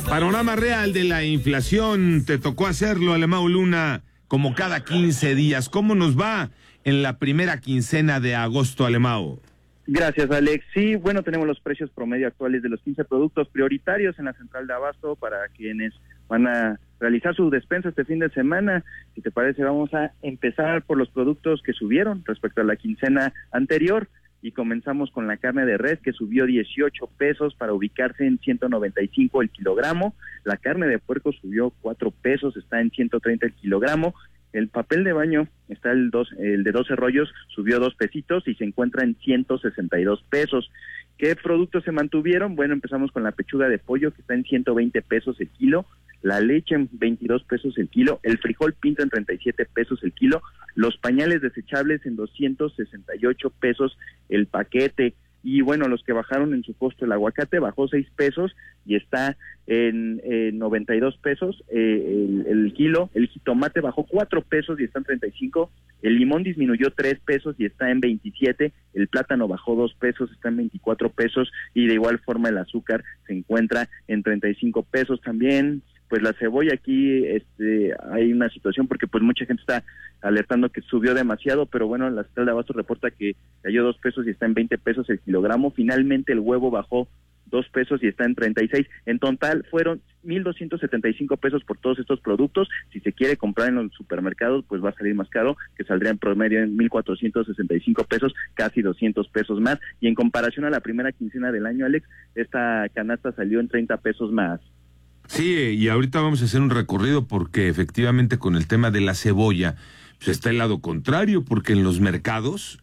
Panorama real de la inflación, te tocó hacerlo, Alemão Luna, como cada 15 días. ¿Cómo nos va en la primera quincena de agosto, Alemão? Gracias, Alex. Sí, bueno, tenemos los precios promedio actuales de los 15 productos prioritarios en la central de abasto para quienes van a realizar su despensa este fin de semana. Si te parece, vamos a empezar por los productos que subieron respecto a la quincena anterior. Y comenzamos con la carne de res, que subió 18 pesos para ubicarse en 195 el kilogramo. La carne de puerco subió 4 pesos, está en 130 el kilogramo. El papel de baño, está el de 12 rollos, subió 2 pesitos y se encuentra en 162 pesos. ¿Qué productos se mantuvieron? Bueno, empezamos con la pechuga de pollo, que está en 120 pesos el kilo. La leche en 22 pesos el kilo, el frijol pinto en 37 pesos el kilo, los pañales desechables en 268 pesos el paquete, y bueno, los que bajaron en su costo, el aguacate bajó 6 pesos y está en 92 pesos el kilo, el jitomate bajó 4 pesos y está en 35, el limón disminuyó 3 pesos y está en 27, el plátano bajó 2 pesos, está en 24 pesos, y de igual forma el azúcar se encuentra en 35 pesos también. Pues la cebolla aquí hay una situación porque pues mucha gente está alertando que subió demasiado, pero bueno, la central de abasto reporta que cayó 2 pesos y está en 20 pesos el kilogramo. Finalmente el huevo bajó 2 pesos y está en 36. En total fueron 1,275 pesos por todos estos productos. Si se quiere comprar en los supermercados, pues va a salir más caro, que saldría en promedio en 1,465 pesos, casi 200 pesos más. Y en comparación a la primera quincena del año, Alex, esta canasta salió en 30 pesos más. Sí, y ahorita vamos a hacer un recorrido porque efectivamente con el tema de la cebolla, pues está el lado contrario, porque en los mercados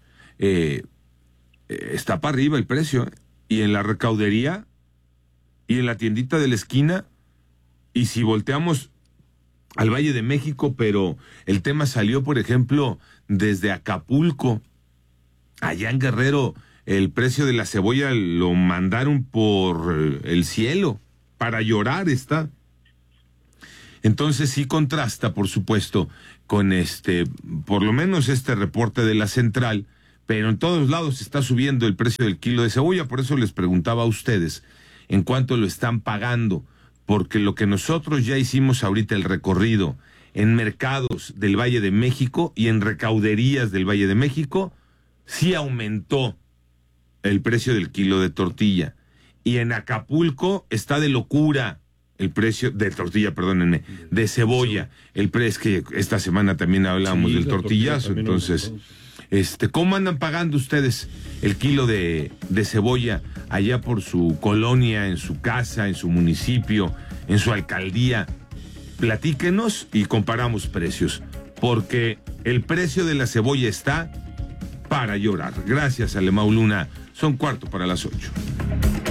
está para arriba el precio, y en la recaudería, y en la tiendita de la esquina, y si volteamos al Valle de México, pero el tema salió, por ejemplo, desde Acapulco, allá en Guerrero, el precio de la cebolla lo mandaron por el cielo. Para llorar está. Entonces sí contrasta, por supuesto, con por lo menos este reporte de la central, pero en todos lados está subiendo el precio del kilo de cebolla. Por eso les preguntaba a ustedes en cuánto lo están pagando, porque lo que nosotros ya hicimos ahorita el recorrido en mercados del Valle de México y en recauderías del Valle de México, sí aumentó el precio del kilo de tortilla. Y en Acapulco está de locura el precio de tortilla, perdónenme, de cebolla. El precio es que esta semana también hablábamos del tortillazo, entonces, ¿cómo andan pagando ustedes el kilo de cebolla allá por su colonia, en su casa, en su municipio, en su alcaldía? Platíquenos y comparamos precios, porque el precio de la cebolla está para llorar. Gracias, Alemão Luna. Son 7:45.